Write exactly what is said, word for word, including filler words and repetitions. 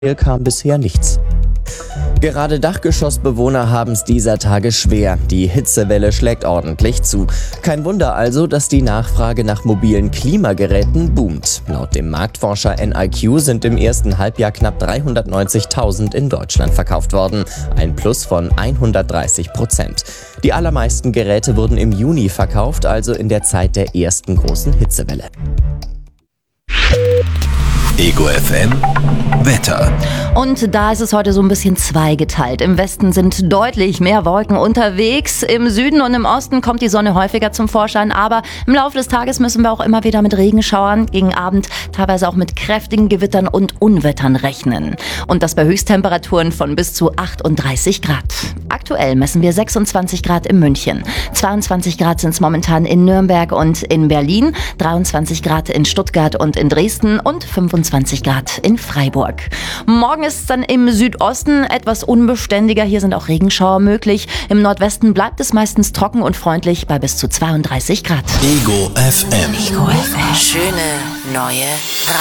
kam bisher nichts. Gerade Dachgeschossbewohner haben es dieser Tage schwer. Die Hitzewelle schlägt ordentlich zu. Kein Wunder also, dass die Nachfrage nach mobilen Klimageräten boomt. Laut dem Marktforscher N I Q sind im ersten Halbjahr knapp dreihundertneunzigtausend in Deutschland verkauft worden. Ein Plus von hundertdreißig Prozent. Die allermeisten Geräte wurden im Juni verkauft, also in der Zeit der ersten großen Hitzewelle. Ego F M Wetter. Und da ist es heute so ein bisschen zweigeteilt. Im Westen sind deutlich mehr Wolken unterwegs. Im Süden und im Osten kommt die Sonne häufiger zum Vorschein. Aber im Laufe des Tages müssen wir auch immer wieder mit Regenschauern, gegen Abend teilweise auch mit kräftigen Gewittern und Unwettern rechnen. Und das bei Höchsttemperaturen von bis zu achtunddreißig Grad. Aktuell messen wir sechsundzwanzig Grad in München. zweiundzwanzig Grad sind es momentan in Nürnberg und in Berlin. dreiundzwanzig Grad in Stuttgart und in Dresden und fünfundzwanzig Grad in Freiburg. Morgen ist es dann im Südosten etwas unbeständiger. Hier sind auch Regenschauer möglich. Im Nordwesten bleibt es meistens trocken und freundlich bei bis zu zweiunddreißig Grad. Ego F M. Ego F M. Schöne neue